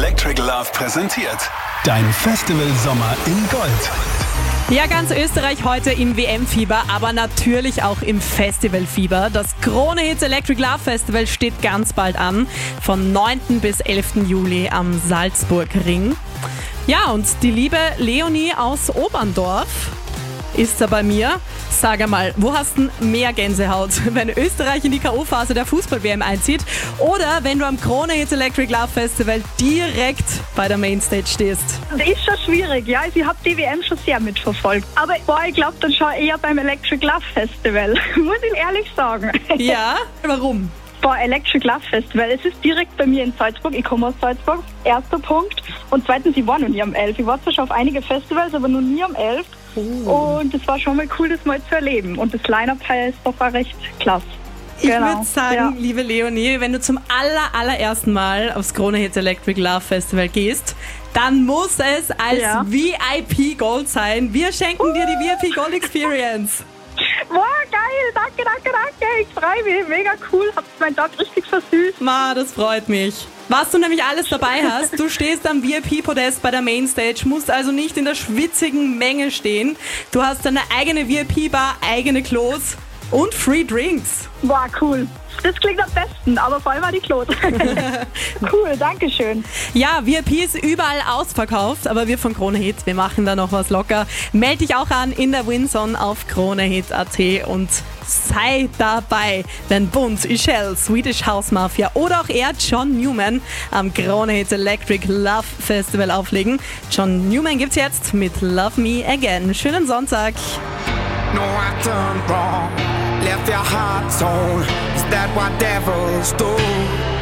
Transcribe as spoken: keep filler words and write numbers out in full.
Electric Love präsentiert. Dein Festival Sommer in Gold. Ja, ganz Österreich heute im W M-Fieber, aber natürlich auch im Festivalfieber. Das Krone Hits Electric Love Festival steht ganz bald an, von neunten bis elften Juli am Salzburgring. Ja, und die liebe Leonie aus Oberndorf ist da bei mir. Sag einmal, wo hast du mehr Gänsehaut? Wenn Österreich in die K O-Phase der Fußball-W M einzieht oder wenn du am Krone Hits Electric Love Festival direkt bei der Mainstage stehst? Das ist schon schwierig, ja. Ich habe die W M schon sehr mitverfolgt. Aber boah, ich glaube dann schon eher beim Electric Love Festival, muss ich ehrlich sagen. Ja? Warum? Boah, Electric Love Festival, es ist direkt bei mir in Salzburg. Ich komme aus Salzburg, erster Punkt. Und zweitens, ich war noch nie am elf. Ich war zwar schon auf einige Festivals, aber noch nie am elf. Oh. Und es war schon mal cool, das mal zu erleben. Und das Line-Up ist doch auch recht klasse. Ich genau. würde sagen, ja. Liebe Leonie, wenn du zum aller, allerersten Mal aufs Krone Hits Electric Love Festival gehst, dann muss es als ja. V I P Gold sein. Wir schenken uh. dir die V I P Gold Experience. Boah, geil, danke, danke, danke. Ich freue mich, mega cool. Habt meinen Tag richtig versüßt. Ma, das freut mich. Was du nämlich alles dabei hast, du stehst am V I P-Podest bei der Mainstage, musst also nicht in der schwitzigen Menge stehen. Du hast deine eigene V I P-Bar, eigene Klos und Free Drinks. Boah, cool. Das klingt am besten, aber vor allem an die Klos. Cool, danke schön. Ja, V I P ist überall ausverkauft, aber wir von Krone Hits, wir machen da noch was locker. Meld dich auch an in der Winzone auf kronehit punkt at und sei dabei, wenn Bunt, Ishell, Swedish House Mafia oder auch er, John Newman, am Krone Hits Electric Love Festival auflegen. John Newman gibt's jetzt mit Love Me Again. Schönen Sonntag. No, I turned wrong, left your heart torn. Is that what devils do?